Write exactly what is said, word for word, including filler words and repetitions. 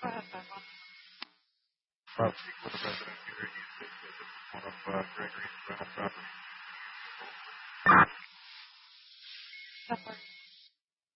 Go ahead, Douglas. Uh, speak with a resident here. You said that this is one of uh, Gregory's rental properties. That part.